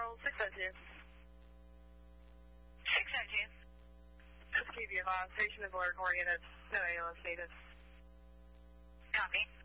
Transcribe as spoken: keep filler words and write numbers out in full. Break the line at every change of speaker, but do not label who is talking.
Control, six oh two.
six oh two.
Just keep you advised, station is alert oriented, no A L S status.
Copy.